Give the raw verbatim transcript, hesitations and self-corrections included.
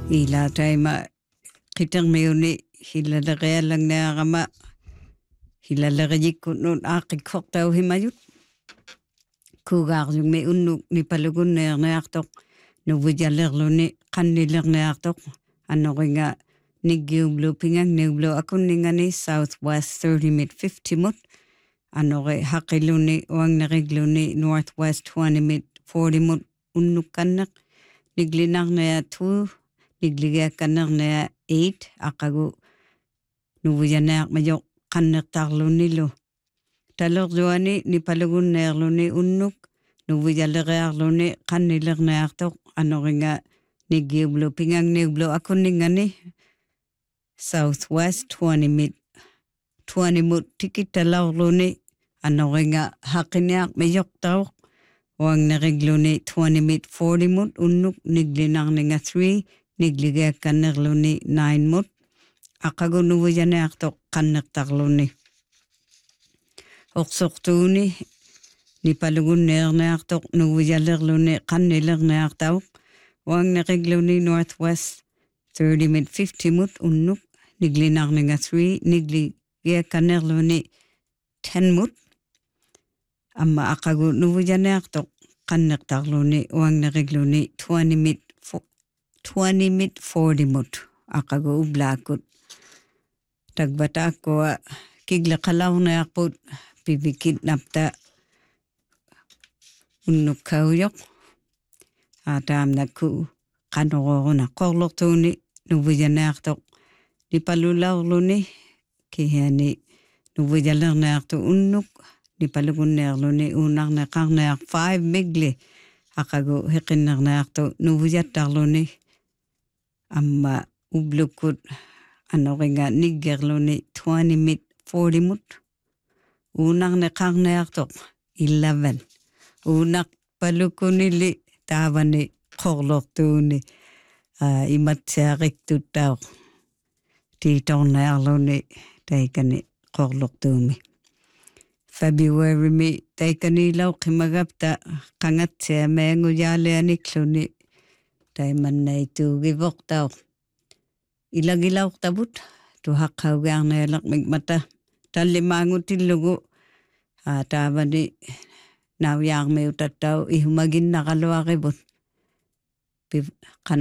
ila taima qitermiuni hilaleqiallangnaaaqama hilalerijikkut aaqqikkortau himayut kuugaarjugmi unnuk nipalugunneerniartoq nuvujallerluni qannilerniartoq annoringa niggiublu pingangniublu akunningani Southwest thirty mid fifty mut annori haqiluni uangneriggluni Northwest twenty mid forty mut unnukkanneq niglinarnea two nigligiakkanernea eight aqagu nuvujaneaq majoq qannertarlunilu talerjuani nipalugunneerluni unnuk nuvujaleriarluni qannilerniartoq annoringa niggiublu pingangniublu akunningani Southwest twenty mid twenty mut tikitalarluni annoringa haqiniaq majoqtauq uangneriggluni twenty mid forty mut unnuk niglinarninga three nigligiakkannerluni nine mut aqagu nuvujaneartoq qannertarluni oqsortuuni nipalugunneerniartoq nuvujallerluni qannilerniartauq uangneriggluni Northwest thirty mid fifty mut unnuk niglinarninga three nigligiakkannerluni ten mut amma aqagu nuvujaneartoq qannertarluni uangneriggluni twenty mid twenty mid forty mut aqagu ublaakut tagbataaqua kigleqalarniarput pivikitnapta unnukkaujaq aataamnakku qanororuna qorlortuuni nuvujaneartoq nipalularluni kihiani nuvujalerniartu unnuk nipalugunneerluni uunarneqarniaq five migli aqagu hiqinnerniartu nuvujattarluni amma ublukut annoringa niggerluni twenty mid forty mut uunarneqarniartoq eleven uunarpalukunili taavani qorlortuuni imatsiariqtuttauq tiitorniarluni taikani qorlortuumi February mi taikanilau qimagapta qangatsia meangujaalianikluni taimannaituugivortauq ilagilauqtabut tuhaqqaugaarnialaqmikmata tallimaangutillugu taavani naujaarmiutattau ihumaginnaqaluaribut